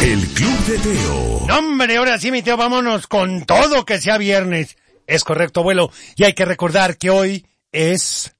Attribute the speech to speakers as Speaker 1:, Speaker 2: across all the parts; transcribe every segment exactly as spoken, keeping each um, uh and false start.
Speaker 1: El Club de Teo.
Speaker 2: No, hombre, ahora sí, mi Teo, vámonos con todo que sea viernes. Es correcto, abuelo. Y hay que recordar que hoy es...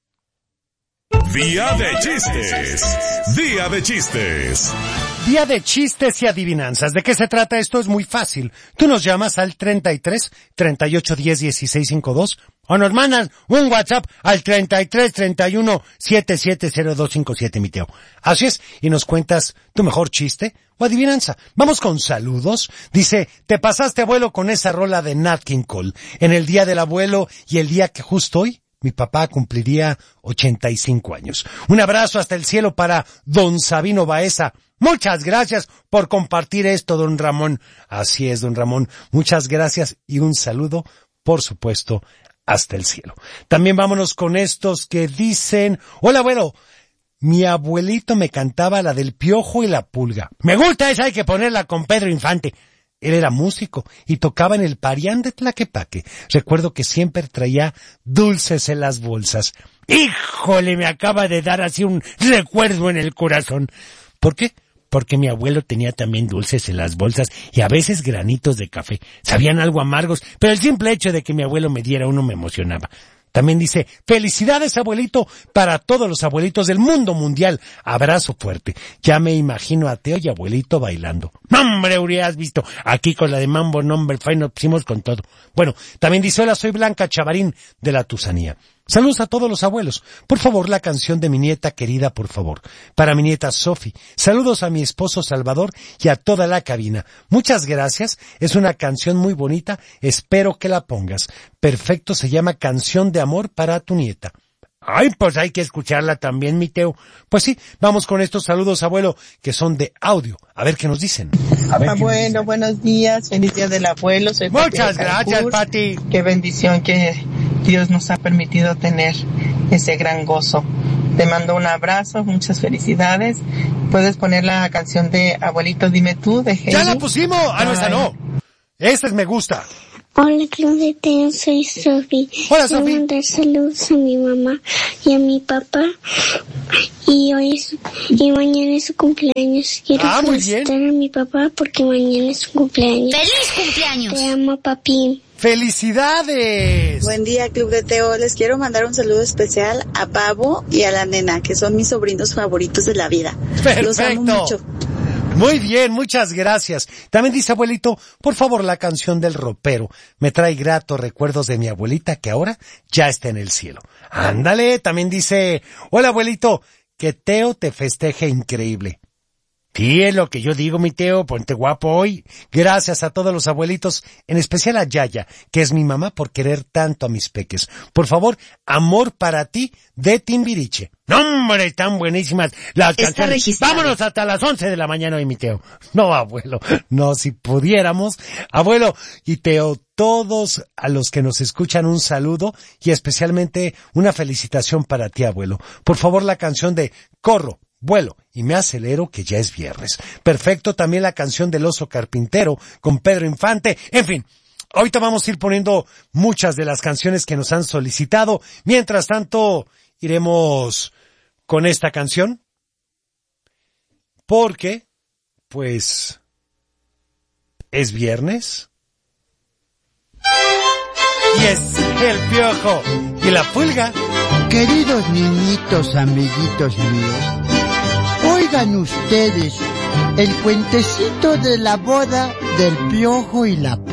Speaker 1: Día de chistes. Día de chistes.
Speaker 2: Día de chistes y adivinanzas. ¿De qué se trata esto? Es muy fácil. Tú nos llamas al treinta y tres, treinta y ocho, diez, dieciséis, cincuenta y dos o nos mandas un WhatsApp al treinta y tres, treinta y uno, setenta y siete, cero dos cincuenta y siete, mi Teo. Así es, y nos cuentas tu mejor chiste o adivinanza. Vamos con saludos. Dice, te pasaste, abuelo, con esa rola de Nat King Cole en el día del abuelo y el día que justo hoy mi papá cumpliría ochenta y cinco años. Un abrazo hasta el cielo para don Sabino Baeza. Muchas gracias por compartir esto, don Ramón. Así es, don Ramón. Muchas gracias y un saludo, por supuesto, hasta el cielo. También vámonos con estos que dicen, hola, abuelo. Mi abuelito me cantaba la del Piojo y la Pulga. Me gusta esa, hay que ponerla con Pedro Infante. Él era músico y tocaba en el Parián de Tlaquepaque. Recuerdo que siempre traía dulces en las bolsas. ¡Híjole! Me acaba de dar así un recuerdo en el corazón. ¿Por qué? Porque mi abuelo tenía también dulces en las bolsas y a veces granitos de café. Sabían algo amargos, pero el simple hecho de que mi abuelo me diera uno me emocionaba. También dice, felicidades, abuelito, para todos los abuelitos del mundo mundial. Abrazo fuerte. Ya me imagino a Teo y abuelito bailando. ¡Hombre, hubieras visto! Aquí con la de Mambo Number Five nos pusimos con todo. Bueno, también dice, hola, soy Blanca Chavarín de la Tusanía. Saludos a todos los abuelos. Por favor, la canción de mi nieta querida, por favor. Para mi nieta Sofi. Saludos a mi esposo Salvador y a toda la cabina. Muchas gracias. Es una canción muy bonita. Espero que la pongas. Perfecto, se llama Canción de Amor para tu nieta. Ay, pues hay que escucharla también, mi Teo. Pues sí, vamos con estos saludos, abuelo, que son de audio. A ver qué nos dicen. A ver,
Speaker 3: abuelo,
Speaker 2: nos
Speaker 3: buenos días. Feliz día del abuelo. Soy
Speaker 2: Muchas gracias, Pati.
Speaker 3: Qué bendición que Dios nos ha permitido tener ese gran gozo. Te mando un abrazo, muchas felicidades. Puedes poner la canción de Abuelito Dime Tú, de Heidi.
Speaker 2: ¡Ya la pusimos! Ah, no, esa no. Esa es Me Gusta.
Speaker 4: Hola, Club de Teo, soy Sofi.
Speaker 2: Hola, Sofi.
Speaker 4: Quiero mandar saludos a mi mamá y a mi papá. Y hoy es, y mañana es su cumpleaños. Quiero
Speaker 2: ah,
Speaker 4: felicitar a mi papá porque mañana es su cumpleaños.
Speaker 5: ¡Feliz cumpleaños!
Speaker 4: Te amo, papi.
Speaker 2: ¡Felicidades!
Speaker 6: Buen día, Club de Teo. Les quiero mandar un saludo especial a Pavo y a la nena, que son mis sobrinos favoritos de la vida.
Speaker 2: Perfecto.
Speaker 6: Los amo mucho.
Speaker 2: Muy bien, muchas gracias. También dice, abuelito, por favor, la canción del ropero. Me trae gratos recuerdos de mi abuelita que ahora ya está en el cielo. Ándale, también dice, hola, abuelito, que Teo te festeje increíble. Sí, es lo que yo digo, mi Teo, ponte guapo hoy. Gracias a todos los abuelitos, en especial a Yaya, que es mi mamá, por querer tanto a mis peques. Por favor, Amor para ti, de Timbiriche. ¡No, hombre, tan buenísimas las canciones! Vámonos hasta las once de la mañana hoy, mi Teo. No, abuelo, no, si pudiéramos. Abuelo y Teo, todos a los que nos escuchan un saludo y especialmente una felicitación para ti, abuelo. Por favor, la canción de Corro, Vuelo y me acelero, que ya es viernes. Perfecto, también la canción del Oso Carpintero con Pedro Infante. En fin, ahorita vamos a ir poniendo muchas de las canciones que nos han solicitado. Mientras tanto, iremos con esta canción. Porque, pues, es viernes. Y es el Piojo y la Pulga.
Speaker 7: Queridos niñitos, amiguitos míos, oigan ustedes el cuentecito de la boda del Piojo y la Pulga.